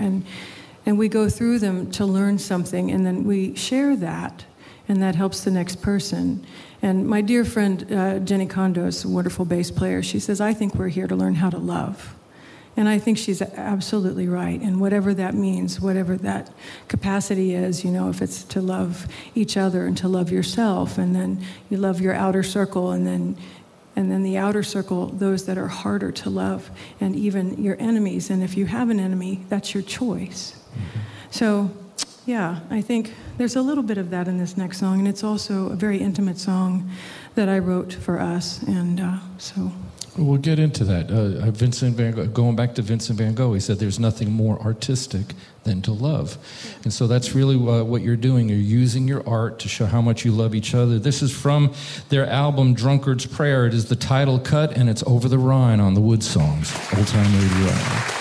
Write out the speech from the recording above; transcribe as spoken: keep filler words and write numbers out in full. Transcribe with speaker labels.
Speaker 1: and and we go through them to learn something, and then we share that, and that helps the next person. And my dear friend uh, Jenny Kondos, a wonderful bass player, she says, I think we're here to learn how to love. And I think she's absolutely right. And whatever that means, whatever that capacity is, you know, if it's to love each other and to love yourself, and then you love your outer circle, and then and then the outer circle, those that are harder to love, and even your enemies. And if you have an enemy, that's your choice. Mm-hmm. So, yeah, I think there's a little bit of that in this next song. And it's also a very intimate song that I wrote for us. And uh, so...
Speaker 2: We'll get into that. Uh, Vincent van Gogh, going back to Vincent van Gogh, he said there's nothing more artistic than to love. And so that's really uh, what you're doing. You're using your art to show how much you love each other. This is from their album, Drunkard's Prayer. It is the title cut, and it's Over the Rhine on the Wood Songs, Old Time Radio.